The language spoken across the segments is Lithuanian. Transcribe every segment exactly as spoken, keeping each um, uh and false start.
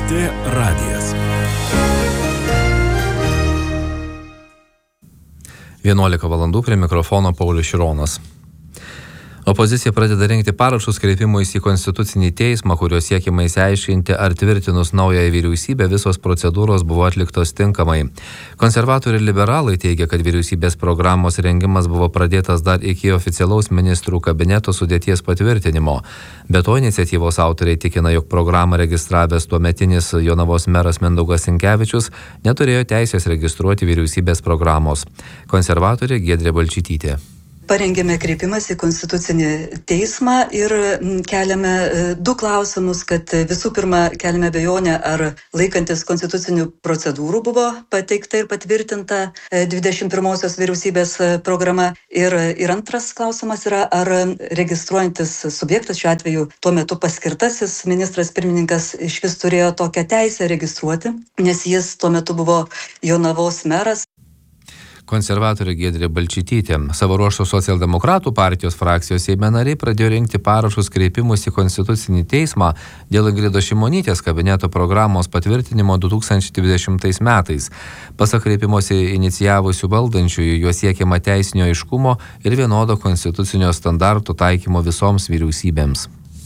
T radijas. vienuolika valandų prie mikrofono Paulius Šironas. Opozicija pradeda rinkti parašus kreipimuisi į Konstitucinį teismą, kuriuo siekiama išsiaiškinti, ar tvirtinus naująją vyriausybę visos procedūros buvo atliktos tinkamai. Konservatoriai ir liberalai teigia, kad vyriausybės programos rengimas buvo pradėtas dar iki oficialaus ministrų kabineto sudėties patvirtinimo. Be to, iniciatyvos autoriai tikina, jog programą registravęs tuometinis Jonavos meras Mindaugas Sinkevičius neturėjo teisės registruoti vyriausybės programos. Konservatorė Giedrė Balčytytė. Parengėme kreipimąsi į Konstitucinį teismą ir keliame du klausimus, kad visų pirma keliame abejonę, ar laikantis konstitucinių procedūrų buvo pateikta ir patvirtinta dvidešimt pirmosios vyriausybės programa. Ir, ir antras klausimas yra, ar registruojantis subjektas, šiuo atveju tuo metu paskirtasis ministras pirmininkas, iš vis turėjo tokią teisę registruoti, nes jis tuo metu buvo Jonavos meras. Konservatorė Giedrė Balčytytė. Savo ruožtu Socialdemokratų partijos frakcijos Seime nariai pradėjo rinkti parašus kreipimus į Konstitucinį teismą dėl Ingridos Šimonytės kabineto programos patvirtinimo du tūkstančiai dvidešimtais metais. Pasak kreipimosi inicijavusių valdančiųjų, juo siekiama teisinio aiškumo ir vienodo konstitucinio standartų taikymo visoms vyriausybėms.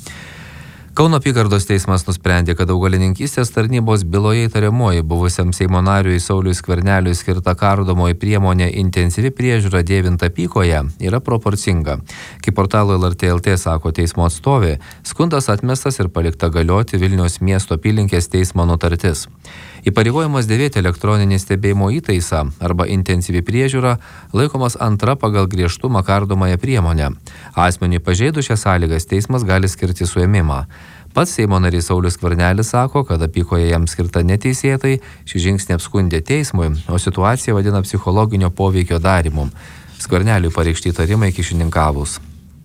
Kauno apygardos teismas nusprendė, kad augalininkystės tarnybos byloje įtariamoji buvusiam Seimo nariui Sauliui Skverneliui skirta kardomoji priemonė intensyvi priežiūra dėvinta Pykoje yra proporcinga. Kaip portalo L R T L T sako teismo atstovė, skundas atmestas ir palikta galioti Vilniaus miesto apylinkės teismo nutartis. Įpareigojimas dėvėti elektroninį stebėjimo įtaisą arba intensyvi priežiūra laikomas antra pagal griežtumą kardomąją priemonę. Asmeniui pažeidus šias sąlygas teismas gali skirti suėmimą. Pats Seimo narys Saulius Skvernelis sako, kad apykoje jam skirta neteisėtai, šį žingsnį apskundė teismui, o situaciją vadina psichologinio poveikio darymu. Skverneliui pareikšti įtarimai kyšininkavus.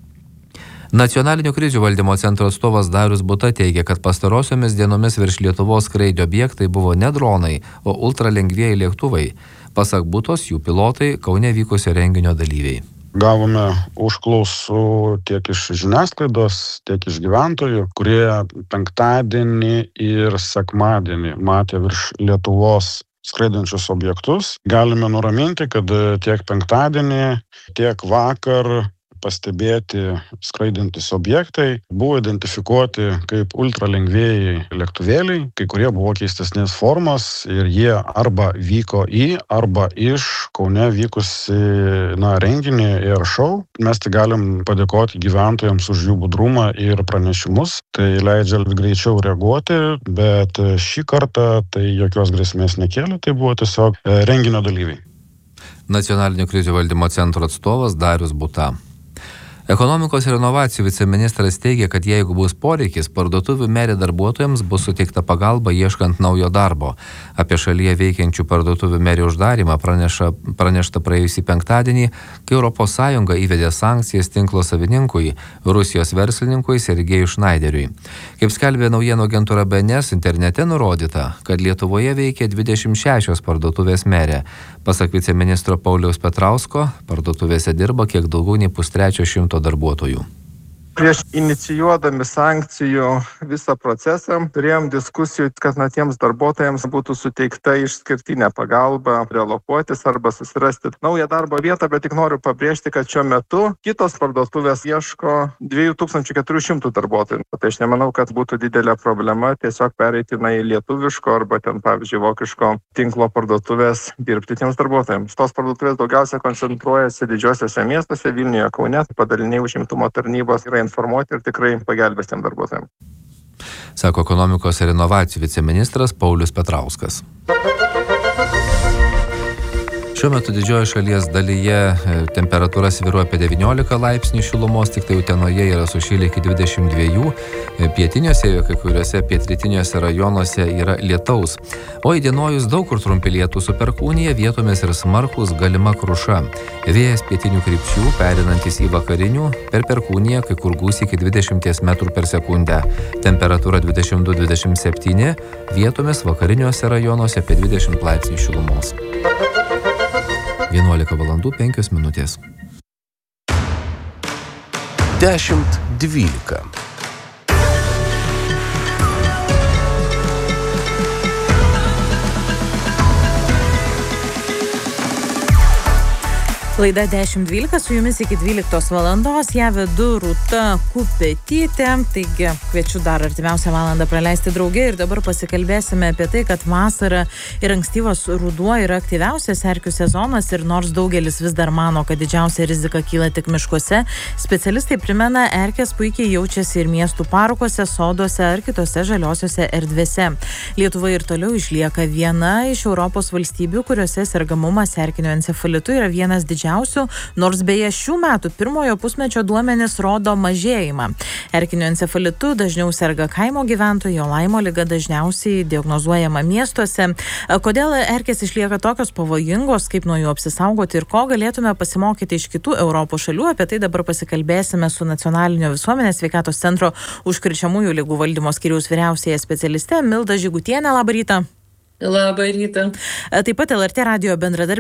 Nacionalinio krizių valdymo centro atstovas Darius Buta teigia, kad pastarosiomis dienomis virš Lietuvos skraido objektai buvo ne dronai, o ultralengvieji lėktuvai. Pasak Butos, jų pilotai Kaune vykusio renginio dalyviai. Gavome užklausų tiek iš žiniasklaidos, tiek iš gyventojų, kurie penktadienį ir sekmadienį matė virš Lietuvos skraidančius objektus. Galime nuraminti, kad tiek penktadienį, tiek vakar pastebėti skraidantys objektai buvo identifikuoti kaip ultralengvieji lėktuvėliai, kai kurie buvo keistesnės formos ir jie arba vyko į, arba iš Kaune vykusi na, renginį Air Show. Mes tai galim padėkoti gyventojams už jų budrumą ir pranešimus. Tai leidžia greičiau reaguoti, bet šį kartą tai jokios grėsmės nekėlė, tai buvo tiesiog renginio dalyviai. Nacionalinio krizių valdymo centro atstovas Darius Buta. Ekonomikos ir inovacijų viceministras teigia, kad jeigu bus poreikis, parduotuvių merė darbuotojams bus suteikta pagalba ieškant naujo darbo. Apie šalyje veikiančių parduotuvių merė uždarimą praneša, pranešta praėjusį penktadienį, kai Europos Sąjunga įvedė sankcijas tinklo savininkui, Rusijos verslininkui Sergejui Šnaideriui. Kaip skelbė naujienų agentūra B N S, internete nurodyta, kad Lietuvoje veikia dvidešimt šešios parduotuvės merė. Pasak viceministro Pauliaus Petrausko, parduotuvėse dirba kiek daugiau nei pustrečio šimto darbuotojų. Prieš inicijuodami sankcijų visą procesą turėjom diskusijų, kad na, tiems darbuotojams būtų suteikta išskirtinė pagalba relokuotis arba susirasti naują darbo vietą, bet tik noriu pabrėžti, kad šiuo metu kitos parduotuvės ieško dviejų tūkstančių keturių šimtų darbuotojų. Tai aš nemanau, kad būtų didelė problema tiesiog pereiti na, į lietuviško arba ten, pavyzdžiui, vokiško tinklo parduotuvės dirbti tiems darbuotojams. Tos parduotuvės daugiausia koncentruojasi didžiuosiuose miestuose, Vilniuje, Kaune, padaliniai užimtumo tarnybos yra informuoti ir tikrai pagelbės tiem darbuotojams. Sako ekonomikos ir inovacijų viceministras Paulius Petrauskas. Šiuo metu didžiojo šalies dalyje temperatūra svyruoja apie devyniolika laipsnių šilumos, tik tai Utenoje yra sušilę iki dvidešimt dviejų, pietiniuose, kai kuriuose pietrytiniuose rajonuose yra lietaus. O įdienojus daug kur trumpi lietūs su perkūnija, vietomis ir smarkus galima kruša. Vėjas pietinių krypčių, perinantis į vakarinių, per perkūniją kai kur gūsiai iki dvidešimt metrų per sekundę. Temperatūra dvidešimt du dvidešimt septyni, vietomis vakariniuose rajonuose apie dvidešimt laipsnių šilumos. vienuolika valandų penkios minutės. dešimt dvylika. Laida dešimt dvylika, su jumis iki dvyliktos valandos, ją vedu Rūta Kupetytė, taigi kviečiu dar artimiausią valandą praleisti drauge ir dabar pasikalbėsime apie tai, kad vasara ir ankstyvas ruduo yra aktyviausias erkių sezonas ir nors daugelis vis dar mano, kad didžiausia rizika kyla tik miškuose, specialistai primena, erkės puikiai jaučiasi ir miestų parkuose, soduose ar kitose žaliosiose erdvėse. Lietuva ir toliau išlieka viena iš Europos valstybių, kuriuose sergamumas erkinio encefalitu yra vienas didžiausių. Nors beje šių metų pirmojo pusmečio duomenys rodo mažėjimą. Erkinio encefalitu dažniau serga kaimo gyventojai, o Laimo liga dažniausiai diagnozuojama miestuose. Kodėl erkės išlieka tokios pavojingos, kaip nuo jų apsisaugoti ir ko galėtume pasimokyti iš kitų Europos šalių, apie tai dabar pasikalbėsime su Nacionalinio visuomenės sveikatos centro užkrečiamųjų ligų valdymo skyriaus vyriausiąja specialiste Milda Žygutienė. Labą rytą. Labą rytą. Taip pat L R T radijo bendradarbė